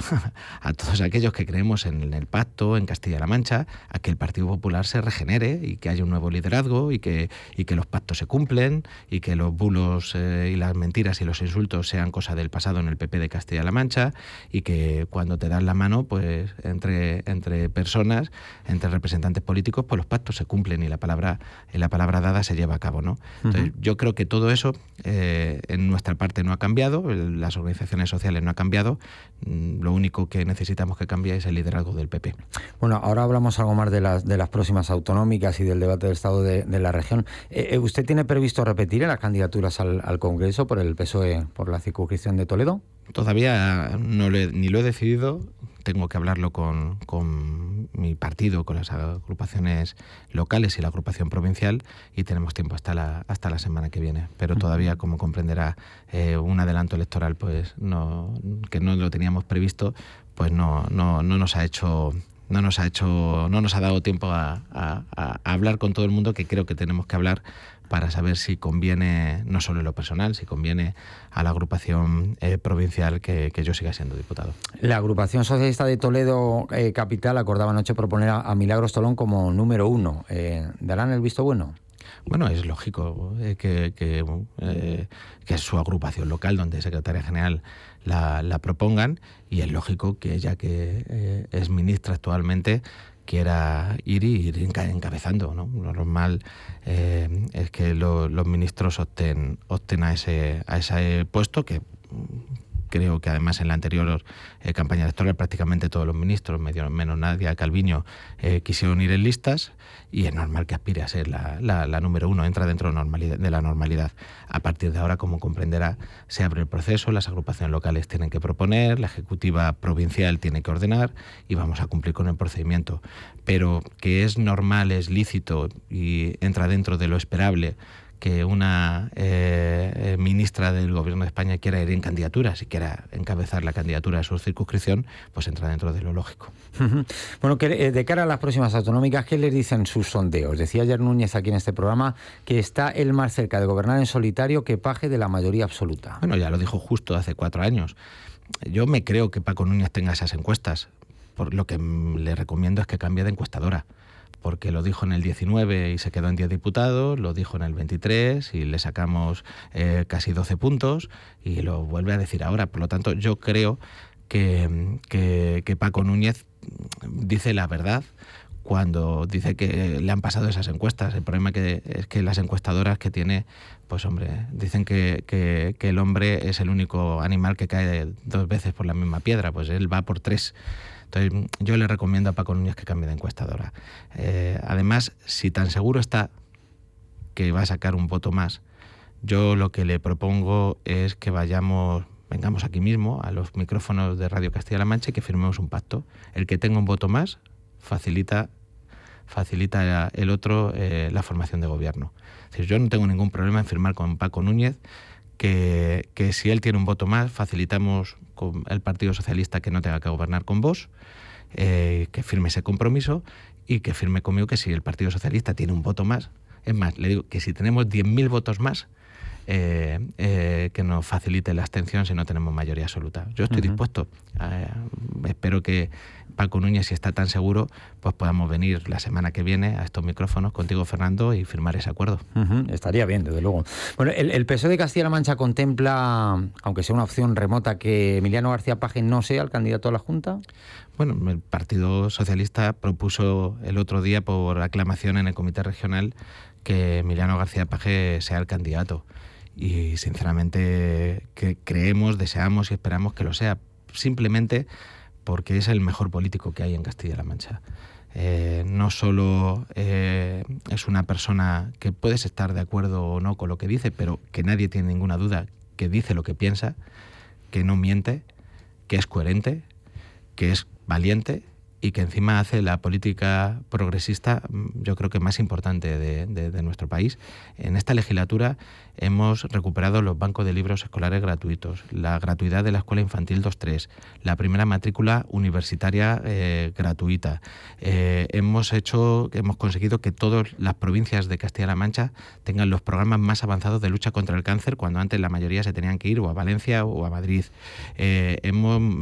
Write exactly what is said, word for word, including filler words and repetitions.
a todos aquellos que creemos en el pacto en Castilla-La Mancha, a que el Partido Popular se regenere y que haya un nuevo liderazgo y que, y que los pactos se cumplen y que los bulos eh, y las mentiras y los insultos sean cosa del pasado en el P P de Castilla-La Mancha y que cuando te dan la mano, pues entre, entre personas, entre representantes políticos, pues los pactos se cumplen y la palabra, la palabra dada se lleva a cabo, ¿no? Entonces, uh-huh. yo creo que todo eso eh, en nuestra parte no ha cambiado, las organizaciones sociales no han cambiado, lo único que necesitamos que cambie es el liderazgo del P P. Bueno, ahora hablamos algo más de las, de las próximas autonómicas y del debate del Estado de, de la región. Eh, ¿Usted tiene previsto repetir en las candidaturas al, al Congreso por el P S O E, por la circunscripción de Toledo? Todavía no lo he, ni lo he decidido. Tengo que hablarlo con, con mi partido, con las agrupaciones locales y la agrupación provincial, y tenemos tiempo hasta la, hasta la semana que viene. Pero todavía, como comprenderá, eh, un adelanto electoral pues no, que no lo teníamos previsto, pues no, no, no nos ha hecho... No nos ha hecho, no nos ha dado tiempo a, a, a hablar con todo el mundo, que creo que tenemos que hablar para saber si conviene, no solo en lo personal, si conviene a la agrupación eh, provincial que, que yo siga siendo diputado. La agrupación socialista de Toledo eh, Capital acordaba anoche proponer a, a Milagros Tolón como número uno. Eh, ¿Darán el visto bueno? Bueno, es lógico eh, que, que, eh, que es su agrupación local donde secretaria general la, la propongan, y es lógico que ella, que eh, es ministra actualmente, quiera ir y ir encabezando, ¿no? Lo normal eh, es que lo, los ministros opten, opten a, ese, a ese puesto, que creo que además en la anterior eh, campaña electoral prácticamente todos los ministros, medio, menos Nadia Calviño, eh, quisieron ir en listas, y es normal que aspire a ser la, la, la número uno, entra dentro de, normalidad, de la normalidad. A partir de ahora, como comprenderá, se abre el proceso, las agrupaciones locales tienen que proponer, la ejecutiva provincial tiene que ordenar y vamos a cumplir con el procedimiento. Pero que es normal, es lícito y entra dentro de lo esperable que una eh, ministra del Gobierno de España quiera ir en candidatura, si quiera encabezar la candidatura de su circunscripción, pues entra dentro de lo lógico. Bueno, que, de cara a las próximas autonómicas, ¿qué les dicen sus sondeos? Decía ayer Núñez aquí en este programa que está él más cerca de gobernar en solitario que Paje de la mayoría absoluta. Bueno, ya lo dijo justo hace cuatro años. Yo me creo que Paco Núñez tenga esas encuestas. Por lo que le recomiendo es que cambie de encuestadora, porque lo dijo en el diecinueve y se quedó en diez diputados, lo dijo en el veintitrés y le sacamos eh, casi doce puntos, y lo vuelve a decir ahora. Por lo tanto, yo creo que, que, que Paco Núñez dice la verdad cuando dice que le han pasado esas encuestas. El problema que, es que las encuestadoras que tiene, pues hombre, dicen que, que, que el hombre es el único animal que cae dos veces por la misma piedra, pues él va por tres. Entonces, yo le recomiendo a Paco Núñez que cambie de encuestadora. Eh, además, si tan seguro está que va a sacar un voto más, yo lo que le propongo es que vayamos, vengamos aquí mismo a los micrófonos de Radio Castilla-La Mancha y que firmemos un pacto. El que tenga un voto más facilita, facilita el otro eh, la formación de gobierno. Es decir, yo no tengo ningún problema en firmar con Paco Núñez que, que si él tiene un voto más, facilitamos con el Partido Socialista que no tenga que gobernar con vos, eh, que firme ese compromiso, y que firme conmigo que si el Partido Socialista tiene un voto más, es más, le digo que si tenemos diez mil votos más, eh, eh, que nos facilite la abstención si no tenemos mayoría absoluta. Yo estoy uh-huh. dispuesto, eh, espero que Paco Núñez, si está tan seguro, pues podamos venir la semana que viene a estos micrófonos contigo, Fernando, y firmar ese acuerdo. Uh-huh. Estaría bien, desde luego. Bueno, el, el P S O E de Castilla-La Mancha contempla, aunque sea una opción remota, que Emiliano García Paje no sea el candidato a la Junta. Bueno, el Partido Socialista propuso el otro día por aclamación en el Comité Regional que Emiliano García Paje sea el candidato. Y sinceramente que creemos, deseamos y esperamos que lo sea, simplemente porque es el mejor político que hay en Castilla-La Mancha. Eh, no solo eh, es una persona que puedes estar de acuerdo o no con lo que dice, pero que nadie tiene ninguna duda que dice lo que piensa, que no miente, que es coherente, que es valiente y que encima hace la política progresista, yo creo que más importante de, de, de nuestro país. En esta legislatura hemos recuperado los bancos de libros escolares gratuitos, la gratuidad de la escuela infantil dos tres, la primera matrícula universitaria eh, gratuita. Eh, hemos hecho, hemos conseguido que todas las provincias de Castilla-La Mancha tengan los programas más avanzados de lucha contra el cáncer, cuando antes la mayoría se tenían que ir o a Valencia o a Madrid. Eh, hemos